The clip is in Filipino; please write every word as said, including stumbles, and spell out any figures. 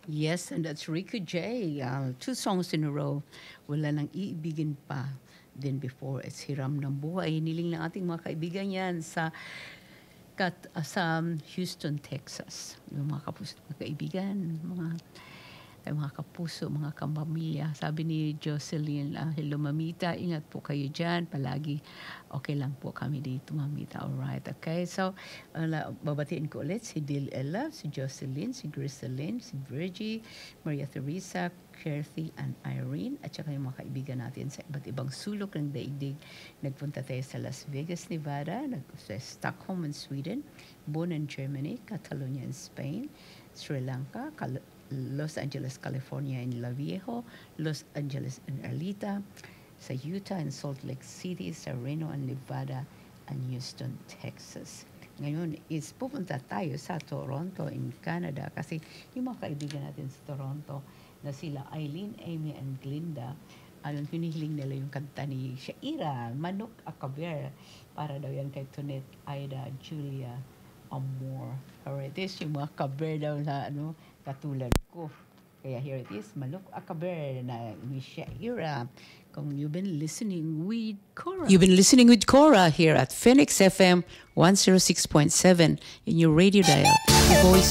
Yes, and that's Rico J. Uh, two songs in a row. Wala nang iibigin pa. Then before, it's Hiram ng Buhay. Hiniling ng ating mga kaibigan yan sa, kat, uh, sa um, Houston, Texas. Yung mga kapuso, mga kaibigan, mga ay mga kapuso, mga kapamilya. Sabi ni Jocelyn, uh, hello mamita, ingat po kayo dyan. Palagi okay lang po kami dito mamita. Alright, okay. So, uh, babatiin ko ulit si Dil Ella, si Jocelyn, si Griselyn, si Virgie, Maria Teresa, Kerthy, and Irene, at saka yung mga kaibigan natin sa iba't ibang sulok ng daigdig. Nagpunta tayo sa Las Vegas, Nevada, nag sa Stockholm in Sweden, Bonn in Germany, Catalonia in Spain, Sri Lanka, Cal- Los Angeles, California in La Viejo, Los Angeles in Arleta, sa Utah and Salt Lake City, sa Reno and Nevada, and Houston, Texas. Ngayon is pupunta tayo sa Toronto in Canada kasi yung mga kaibigan natin sa Toronto na sila Eileen, Amy, and Glinda, alam, hinihiling nila yung kanta ni Shaira, Manok Akaber, para daw yan kay Tonet, Aida, Julia, Amor. Alright, this yung mga kaber daw na ano, katulad ko. Kaya here it is, Manok Akaber na ni Shaira. Kung you've been listening with Cora. You've been listening with Cora here at Phoenix F M one oh six point seven in your radio dial. The voice